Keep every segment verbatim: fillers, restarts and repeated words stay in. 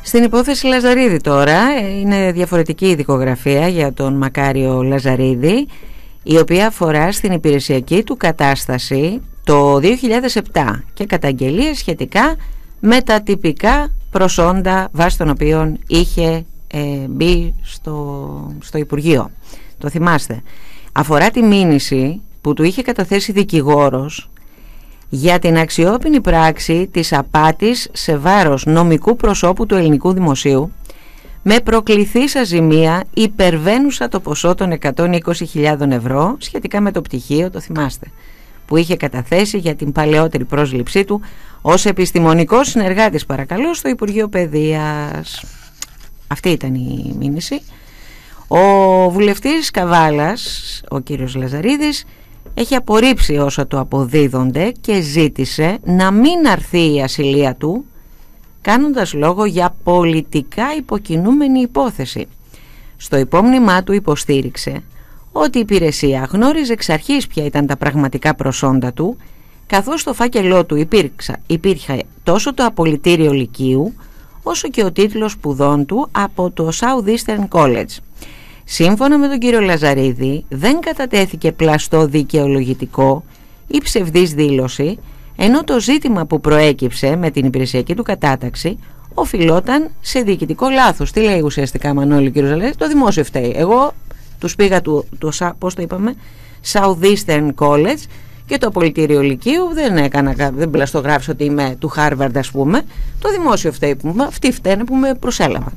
Στην υπόθεση Λαζαρίδη τώρα είναι διαφορετική η δικογραφία για τον Μακάριο Λαζαρίδη, η οποία αφορά στην υπηρεσιακή του κατάσταση το δύο χιλιάδες επτά και καταγγελίες σχετικά με τα τυπικά προσόντα βάσει των οποίων είχε ε, μπει στο, στο Υπουργείο. Το θυμάστε. Αφορά τη μήνυση που του είχε καταθέσει δικηγόρος για την αξιόπινη πράξη της απάτης σε βάρος νομικού προσώπου του ελληνικού δημοσίου με προκληθήσα ζημία υπερβαίνουσα το ποσό των εκατόν είκοσι χιλιάδες ευρώ σχετικά με το πτυχίο, το θυμάστε, που είχε καταθέσει για την παλαιότερη πρόσληψή του ως επιστημονικός συνεργάτης, παρακαλώ, στο Υπουργείο Παιδείας. Αυτή ήταν η μήνυση. Ο βουλευτής Καβάλας, ο κύριος Λαζαρίδης, έχει απορρίψει όσα του αποδίδονται και ζήτησε να μην αρθεί η ασυλία του, κάνοντας λόγο για πολιτικά υποκινούμενη υπόθεση. Στο υπόμνημά του υποστήριξε ότι η υπηρεσία γνώριζε εξ αρχής ποια ήταν τα πραγματικά προσόντα του, καθώς στο φάκελό του υπήρξα, υπήρχε τόσο το απολυτήριο λυκείου όσο και ο τίτλος σπουδών του από το Southeastern College. Σύμφωνα με τον κύριο Λαζαρίδη, δεν κατατέθηκε πλαστό δικαιολογητικό ή ψευδής δήλωση, ενώ το ζήτημα που προέκυψε με την υπηρεσιακή του κατάταξη οφειλόταν σε διοικητικό λάθος. Τι λέει ουσιαστικά, Μανώλη, ο κύριος Λαζαρίδης? Το δημόσιο φταίει. Εγώ τους πήγα του, του, πώς το είπαμε, Southeastern College και το απολυτήριο λυκείου δεν έκανα, δεν πλαστογράφησα ότι είμαι του Harvard, ας πούμε. Το δημόσιο φταίει, που, αυτοί φταίνε που με προσέλαβαν.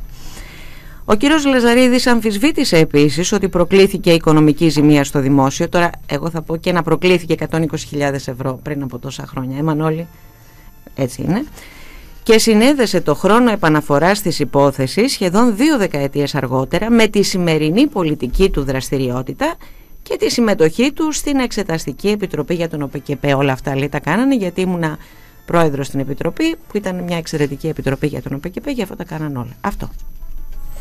Ο κύριος Λαζαρίδης αμφισβήτησε επίσης ότι προκλήθηκε οικονομική ζημία στο δημόσιο. Τώρα εγώ θα πω και να προκλήθηκε εκατόν είκοσι χιλιάδες ευρώ πριν από τόσα χρόνια. Έμαν όλοι, έτσι είναι. Και συνέδεσε το χρόνο επαναφοράς της υπόθεσης σχεδόν δύο δεκαετίες αργότερα με τη σημερινή πολιτική του δραστηριότητα και τη συμμετοχή του στην Εξεταστική Επιτροπή για τον ΟΠΚΠ. Όλα αυτά, λέει, τα κάνανε γιατί ήμουνα πρόεδρος στην Επιτροπή, που ήταν μια εξαιρετική επιτροπή για τον ΟΠΚΠ, γι' αυτό τα κάνανε όλα. Αυτό.